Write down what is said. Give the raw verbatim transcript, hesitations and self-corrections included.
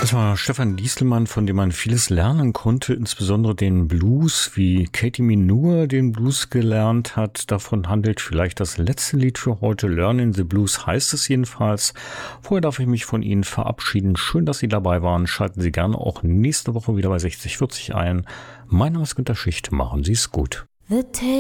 Das war Stefan Dieselmann, von dem man vieles lernen konnte, insbesondere den Blues, wie Katie Minua den Blues gelernt hat. Davon handelt vielleicht das letzte Lied für heute. Learning the Blues heißt es jedenfalls. Vorher darf ich mich von Ihnen verabschieden. Schön, dass Sie dabei waren. Schalten Sie gerne auch nächste Woche wieder bei sechzig vierzig ein. Mein Name ist Günter Schicht. Machen Sie es gut.